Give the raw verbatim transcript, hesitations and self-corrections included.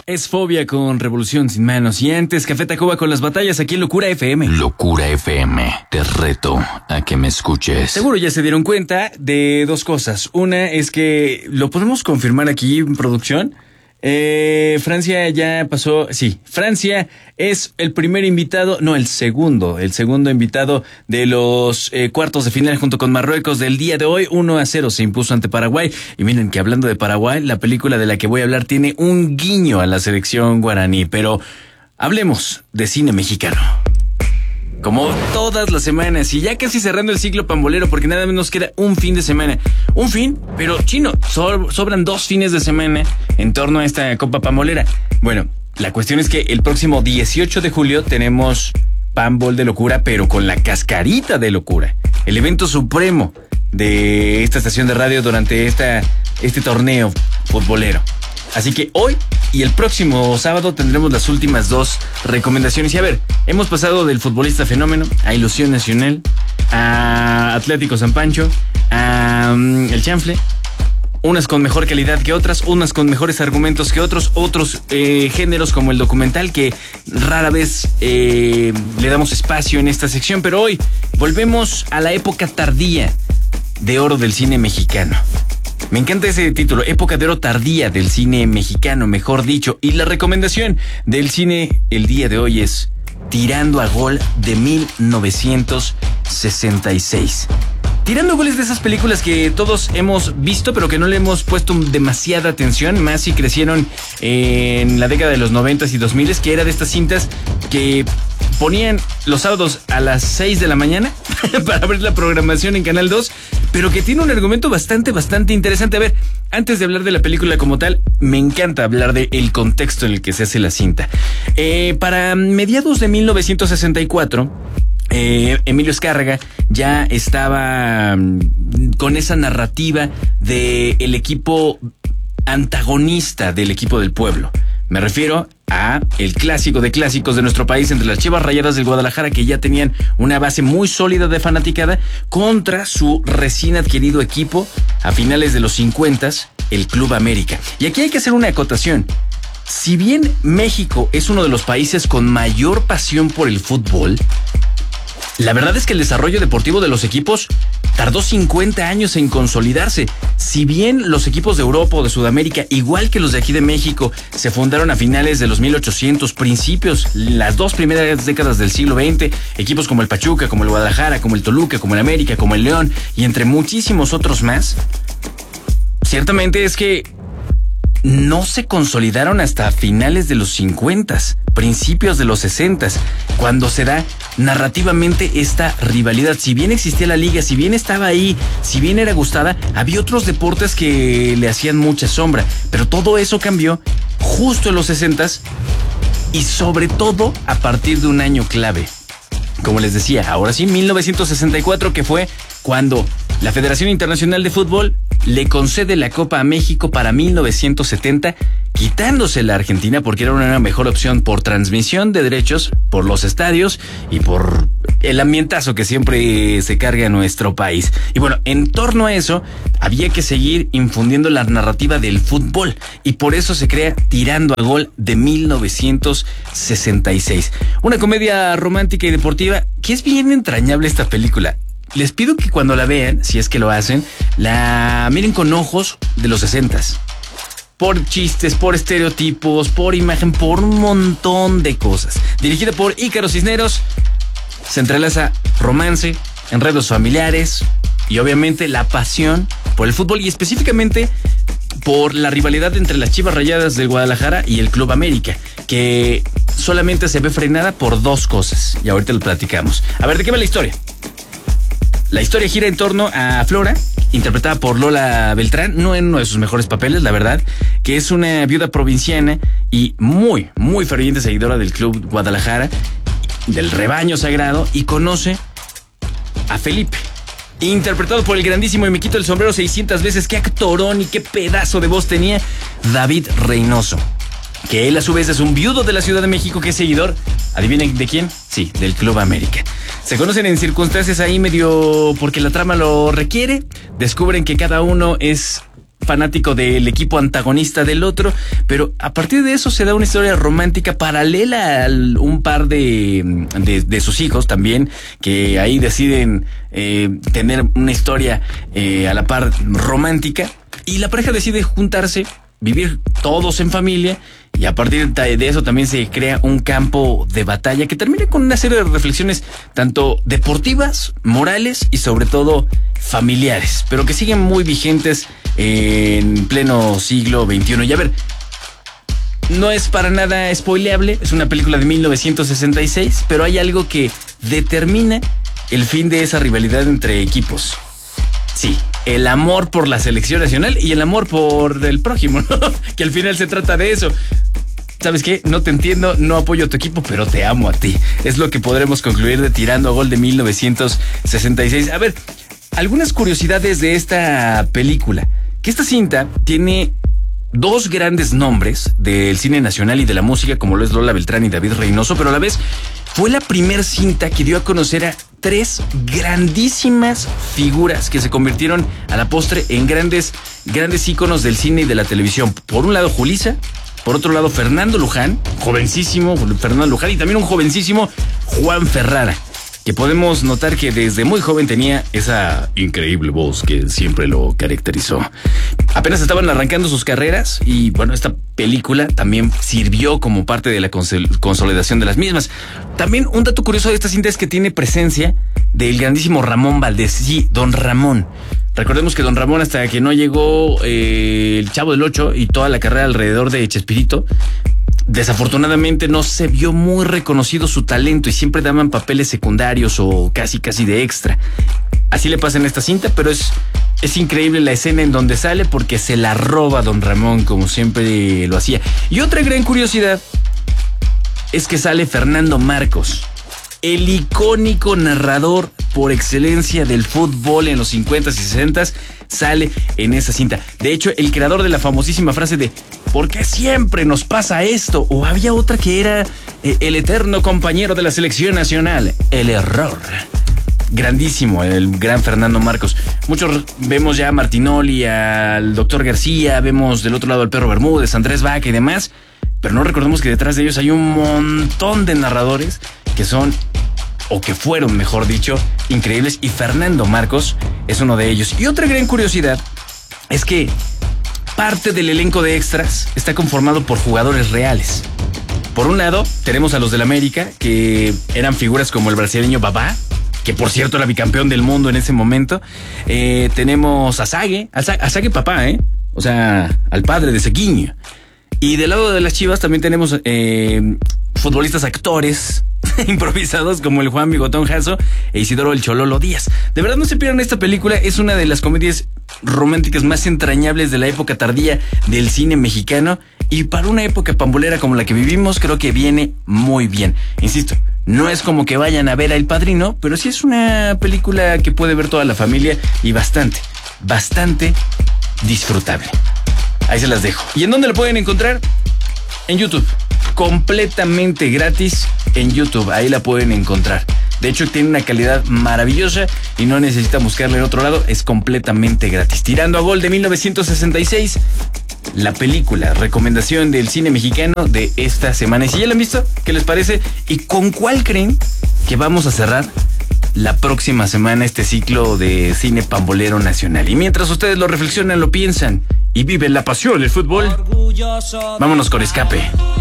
Es Fobia con Revolución Sin Manos y antes Café Tacuba con Las Batallas aquí en Locura F M. Locura F M, te reto a que me escuches. Seguro ya se dieron cuenta de dos cosas. Una es que lo podemos confirmar aquí en producción. Eh, Francia ya pasó, sí, Francia es el primer invitado, no, el segundo, el segundo invitado de los eh, cuartos de final junto con Marruecos del día de hoy. uno a cero se impuso ante Paraguay. Y miren que hablando de Paraguay, la película de la que voy a hablar tiene un guiño a la selección guaraní, pero hablemos de cine mexicano. Como todas las semanas y ya casi cerrando el ciclo pambolero porque nada menos queda un fin de semana. Un fin, pero chino, so- sobran dos fines de semana en torno a esta Copa Pambolera. Bueno, la cuestión es que el próximo dieciocho de julio tenemos Pambol de Locura, pero con la cascarita de locura. El evento supremo de esta estación de radio durante esta, este torneo futbolero. Así que hoy y el próximo sábado tendremos las últimas dos recomendaciones. Y a ver, hemos pasado del futbolista fenómeno a Ilusión Nacional, a Atlético San Pancho, a um, El Chanfle. Unas con mejor calidad que otras, unas con mejores argumentos que otros, otros eh, géneros como el documental que rara vez eh, le damos espacio en esta sección. Pero hoy volvemos a la época tardía de oro del cine mexicano. Me encanta ese título, época de oro tardía del cine mexicano, mejor dicho. Y la recomendación del cine el día de hoy es Tirando a Gol de mil novecientos sesenta y seis. Tirando a Gol es de esas películas que todos hemos visto, pero que no le hemos puesto demasiada atención, más si crecieron en la década de los noventas y dos miles, que era de estas cintas que ponían los sábados a las seis de la mañana para ver la programación en Canal dos, pero que tiene un argumento bastante, bastante interesante. A ver, antes de hablar de la película como tal, me encanta hablar del contexto en el que se hace la cinta. Eh, para mediados de mil novecientos sesenta y cuatro... Eh, Emilio Azcárraga ya estaba um, con esa narrativa de el equipo antagonista del equipo del pueblo. Me refiero a el clásico de clásicos de nuestro país entre las Chivas Rayadas del Guadalajara, que ya tenían una base muy sólida de fanaticada, contra su recién adquirido equipo a finales de los cincuentas, el Club América. Y aquí hay que hacer una acotación. Si bien México es uno de los países con mayor pasión por el fútbol, la verdad es que el desarrollo deportivo de los equipos tardó cincuenta años en consolidarse. Si bien los equipos de Europa o de Sudamérica, igual que los de aquí de México, se fundaron a finales de los mil ochocientos, principios, las dos primeras décadas del siglo veinte, equipos como el Pachuca, como el Guadalajara, como el Toluca, como el América, como el León y entre muchísimos otros más, ciertamente es que no se consolidaron hasta finales de los cincuentas, principios de los sesentas, cuando se da narrativamente esta rivalidad. Si bien existía la liga, si bien estaba ahí, si bien era gustada, había otros deportes que le hacían mucha sombra, pero todo eso cambió justo en los sesentas y sobre todo a partir de un año clave. Como les decía, ahora sí, mil novecientos sesenta y cuatro, que fue cuando la Federación Internacional de Fútbol le concede la Copa a México para mil novecientos setenta, quitándose la Argentina porque era una mejor opción por transmisión de derechos, por los estadios y por el ambientazo que siempre se carga en nuestro país. Y bueno, en torno a eso había que seguir infundiendo la narrativa del fútbol y por eso se crea Tirando a Gol de mil novecientos sesenta y seis. Una comedia romántica y deportiva que es bien entrañable esta película. Les pido que cuando la vean, si es que lo hacen, la miren con ojos de los sesentas. Por chistes, por estereotipos, por imagen, por un montón de cosas. Dirigida por Ícaro Cisneros, se entrelaza romance, enredos familiares y obviamente la pasión por el fútbol y específicamente por la rivalidad entre las Chivas Rayadas de Guadalajara y el Club América, que solamente se ve frenada por dos cosas y ahorita lo platicamos. A ver, ¿de qué va la historia? La historia gira en torno a Flora, interpretada por Lola Beltrán, no en uno de sus mejores papeles, la verdad, que es una viuda provinciana y muy, muy ferviente seguidora del Club Guadalajara, del rebaño sagrado, y conoce a Felipe, interpretado por el grandísimo, y me quito el sombrero seiscientas veces, qué actorón y qué pedazo de voz tenía, David Reynoso, que él a su vez es un viudo de la Ciudad de México que es seguidor, ¿adivinen de quién? Sí, del Club América. Se conocen en circunstancias ahí medio porque la trama lo requiere, descubren que cada uno es fanático del equipo antagonista del otro, pero a partir de eso se da una historia romántica paralela a un par de, de, de sus hijos también, que ahí deciden eh, tener una historia eh, a la par romántica, y la pareja decide juntarse, vivir todos en familia, y a partir de eso también se crea un campo de batalla que termina con una serie de reflexiones tanto deportivas, morales y sobre todo familiares, pero que siguen muy vigentes en pleno siglo veintiuno. Y a ver, no es para nada spoileable, es una película de mil novecientos sesenta y seis, pero hay algo que determina el fin de esa rivalidad entre equipos. Sí, el amor por la selección nacional y el amor por el prójimo, ¿no? Que al final se trata de eso. ¿Sabes qué? No te entiendo, no apoyo a tu equipo, pero te amo a ti. Es lo que podremos concluir de Tirando a Gol de mil novecientos sesenta y seis. A ver, algunas curiosidades de esta película. Que esta cinta tiene dos grandes nombres del cine nacional y de la música, como lo es Lola Beltrán y David Reynoso, pero a la vez fue la primer cinta que dio a conocer a tres grandísimas figuras que se convirtieron a la postre en grandes, grandes íconos del cine y de la televisión. Por un lado, Julissa. Por otro lado, Fernando Luján, jovencísimo Fernando Luján, y también un jovencísimo Juan Ferrara, que podemos notar que desde muy joven tenía esa increíble voz que siempre lo caracterizó. Apenas estaban arrancando sus carreras y bueno, esta película también sirvió como parte de la consol- consolidación de las mismas. También un dato curioso de esta cinta es que tiene presencia del grandísimo Ramón Valdés, sí, Don Ramón. Recordemos que Don Ramón, hasta que no llegó eh, el Chavo del Ocho y toda la carrera alrededor de Chespirito, desafortunadamente no se vio muy reconocido su talento y siempre daban papeles secundarios o casi casi de extra. Así le pasa en esta cinta, pero es, es increíble la escena en donde sale porque se la roba Don Ramón, como siempre lo hacía. Y otra gran curiosidad es que sale Fernando Marcos, el icónico narrador por excelencia del fútbol en los cincuentas y sesentas, sale en esa cinta. De hecho, el creador de la famosísima frase de ¿por qué siempre nos pasa esto? O había otra que era eh, el eterno compañero de la selección nacional, el error. Grandísimo, el gran Fernando Marcos. Muchos vemos ya a Martinoli, al doctor García, vemos del otro lado al Perro Bermúdez, Andrés Vaca y demás, pero no recordemos que detrás de ellos hay un montón de narradores que son, o que fueron, mejor dicho, increíbles, y Fernando Marcos es uno de ellos. Y otra gran curiosidad es que parte del elenco de extras está conformado por jugadores reales. Por un lado, tenemos a los del América, que eran figuras como el brasileño Babá, que por cierto era bicampeón del mundo en ese momento. Eh, tenemos a Sague, a Sague papá, ¿eh? O sea, al padre de Sequiño. Y del lado de las Chivas también tenemos eh, futbolistas actores improvisados como el Juan Bigotón Jasso e Isidoro el Chololo Díaz. De verdad, no se pierdan esta película, es una de las comedias románticas más entrañables de la época tardía del cine mexicano, y para una época pambolera como la que vivimos creo que viene muy bien. Insisto, no es como que vayan a ver a El Padrino, pero sí es una película que puede ver toda la familia y bastante, bastante disfrutable. Ahí se las dejo. ¿Y en dónde la pueden encontrar? En YouTube. Completamente gratis en YouTube. Ahí la pueden encontrar. De hecho, tiene una calidad maravillosa y no necesita buscarla en otro lado. Es completamente gratis. Tirando a Gol de mil novecientos sesenta y seis. La película, recomendación del cine mexicano de esta semana. Y si ya la han visto, ¿qué les parece? ¿Y con cuál creen que vamos a cerrar la próxima semana este ciclo de cine pambolero nacional? Y mientras ustedes lo reflexionan, lo piensan y viven la pasión del fútbol, vámonos con Escape.